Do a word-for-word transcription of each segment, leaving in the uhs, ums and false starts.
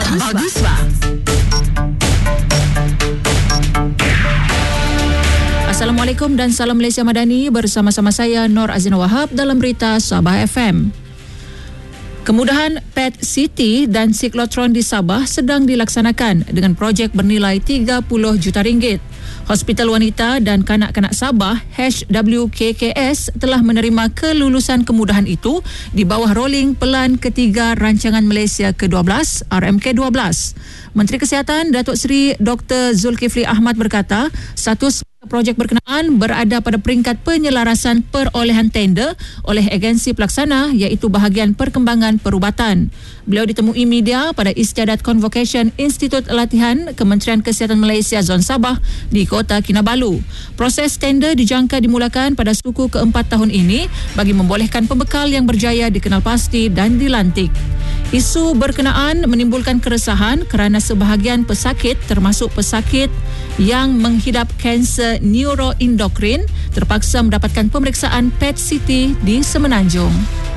Bagus ba? Assalamualaikum dan salam Malaysia Madani, bersama-sama saya Nur Azina Wahab dalam berita Sabah F M. Kemudahan P E T City dan siklotron di Sabah sedang dilaksanakan dengan projek bernilai tiga puluh juta ringgit. Hospital Wanita dan Kanak-Kanak Sabah H W K K S telah menerima kelulusan kemudahan itu di bawah rolling pelan ketiga Rancangan Malaysia ke dua belas R M K dua belas. Menteri Kesihatan Datuk Seri Doktor Zulkifli Ahmad berkata, status projek berkenaan berada pada peringkat penyelarasan perolehan tender oleh agensi pelaksana iaitu Bahagian Perkembangan Perubatan. Beliau ditemui media pada Istiadat Convocation Institut Latihan Kementerian Kesihatan Malaysia Zon Sabah di Kota Kinabalu. Proses tender dijangka dimulakan pada suku keempat tahun ini bagi membolehkan pembekal yang berjaya dikenal pasti dan dilantik. Isu berkenaan menimbulkan keresahan kerana sebahagian pesakit termasuk pesakit yang menghidap kanser neuroendokrin terpaksa mendapatkan pemeriksaan P E T City di Semenanjung.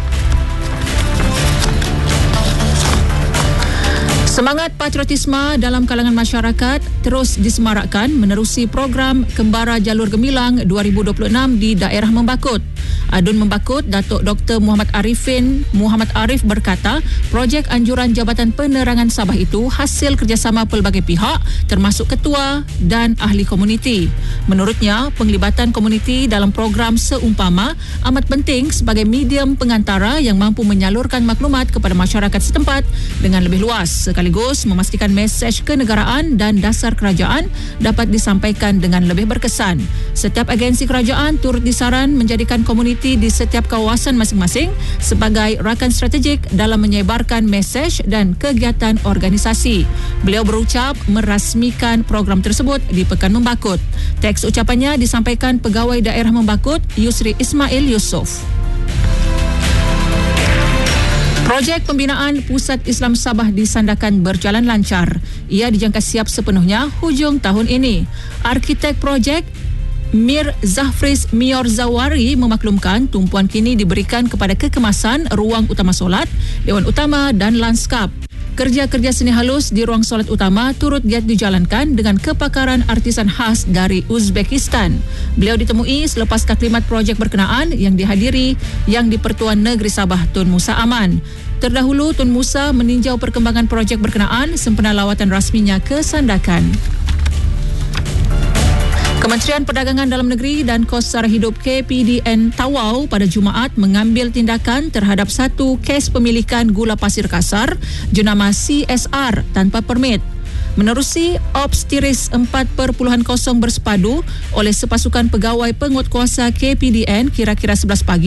Semangat patriotisme dalam kalangan masyarakat terus disemarakkan menerusi program Kembara Jalur Gemilang dua ribu dua puluh enam di daerah Membakut. Adun Membakut, Datuk Doktor Muhammad Arifin Muhammad Arif berkata, projek anjuran Jabatan Penerangan Sabah itu hasil kerjasama pelbagai pihak termasuk ketua dan ahli komuniti. Menurutnya, penglibatan komuniti dalam program seumpama amat penting sebagai medium pengantara yang mampu menyalurkan maklumat kepada masyarakat setempat dengan lebih luas, sekaligus memastikan mesej kenegaraan dan dasar kerajaan dapat disampaikan dengan lebih berkesan. Setiap agensi kerajaan turut disaran menjadikan komuniti di setiap kawasan masing-masing sebagai rakan strategik dalam menyebarkan mesej dan kegiatan organisasi. Beliau berucap merasmikan program tersebut di Pekan Membakut. Teks ucapannya disampaikan Pegawai Daerah Membakut Yusri Ismail Yusof. Projek pembinaan Pusat Islam Sabah di Sandakan berjalan lancar. Ia dijangka siap sepenuhnya hujung tahun ini. Arkitek projek Mir Zahfriz Mior Zawari memaklumkan tumpuan kini diberikan kepada kekemasan ruang utama solat, Dewan Utama dan lanskap. Kerja-kerja seni halus di ruang solat utama turut giat dijalankan dengan kepakaran artisan khas dari Uzbekistan. Beliau ditemui selepas taklimat projek berkenaan yang dihadiri Yang di-Pertuan Negeri Sabah Tun Musa Aman. Terdahulu Tun Musa meninjau perkembangan projek berkenaan sempena lawatan rasminya ke Sandakan. Kementerian Perdagangan Dalam Negeri dan Kos Sara Hidup K P D N Tawau pada Jumaat mengambil tindakan terhadap satu kes pemilikan gula pasir kasar jenama C S R tanpa permit. Menerusi Ops Tiris empat titik kosong bersepadu oleh sepasukan pegawai penguatkuasa K P D N kira-kira sebelas pagi,